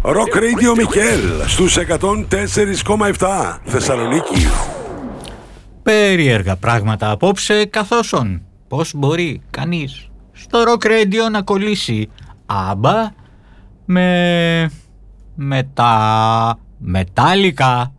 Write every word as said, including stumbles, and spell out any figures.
Rock Radio Μικέλ στους εκατόν τέσσερα κόμμα επτά Θεσσαλονίκη. Περίεργα πράγματα απόψε, καθόσον πώς μπορεί κανείς στο Rock Radio να κολλήσει άμπα με, με τα μετάλλικα